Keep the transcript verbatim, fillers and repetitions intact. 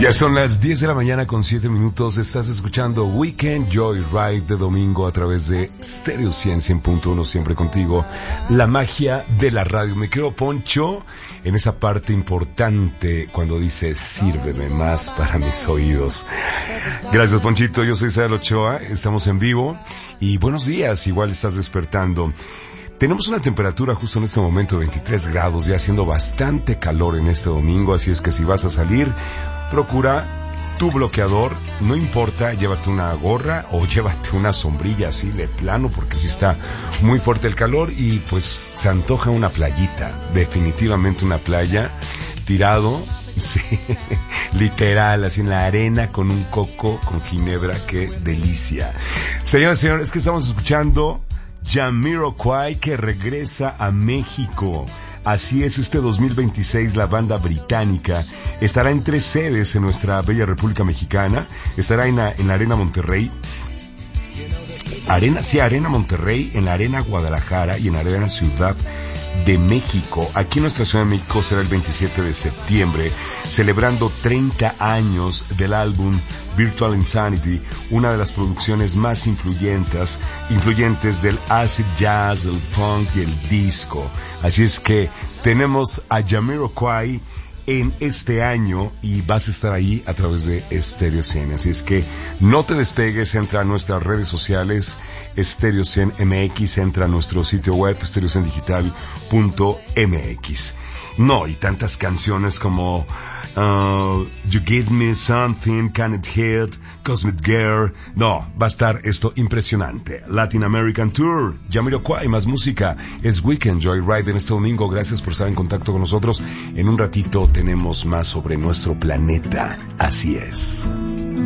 Ya son las diez de la mañana con siete minutos. Estás escuchando Weekend Joyride de domingo a través de Stereo cien punto uno, siempre contigo. La magia de la radio. Me quedo Poncho en esa parte importante cuando dice sírveme más para mis oídos. Gracias, Ponchito. Yo soy Israel Ochoa. Estamos en vivo y buenos días. Igual estás despertando. Tenemos una temperatura justo en este momento de veintitrés grados, ya haciendo bastante calor en este domingo, así es que si vas a salir, procura tu bloqueador, no importa, llévate una gorra o llévate una sombrilla así de plano, porque sí está muy fuerte el calor y pues se antoja una playita, definitivamente una playa, tirado, sí, literal, así en la arena con un coco, con ginebra, qué delicia. Señoras y señores, es que estamos escuchando Jamiroquai, que regresa a México. Así es, este dos mil veintiséis la banda británica estará en tres sedes en nuestra bella República Mexicana. Estará en la, en la Arena Monterrey, Arena, sí, Arena Monterrey, en la Arena Guadalajara y en la Arena Ciudad de México. Aquí en nuestra Ciudad de México será el veintisiete de septiembre, celebrando treinta años del álbum Virtual Insanity, una de las producciones más influyentes, influyentes del acid jazz, el punk y el disco. Así es que tenemos a Jamiroquai en este año y vas a estar ahí a través de Stereo cien. Así es que no te despegues, entra a nuestras redes sociales, Stereo cien M X, entra a nuestro sitio web, stereo cien digital punto m x. No, y tantas canciones como uh, You Give Me Something, Can It Hit, Cosmic Girl. No, va a estar esto impresionante. Latin American Tour, Jamiroquai, más música. Es Weekend Joyride en este domingo. Gracias por estar en contacto con nosotros. En un ratito tenemos más sobre nuestro planeta. Así es.